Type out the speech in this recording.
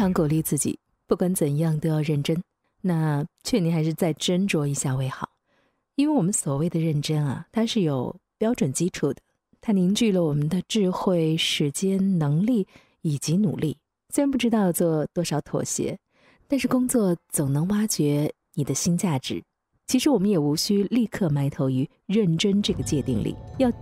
常鼓励自己，不管怎样都要认真，那劝你还是再斟酌一下为好。因为我们所谓的认真啊，它是有标准基础的，它凝聚了我们的智慧、时间、能力以及努力。虽然不知道做多少妥协，但是工作总能挖掘你的新价值。其实我们也无需立刻埋头于认真这个界定里，要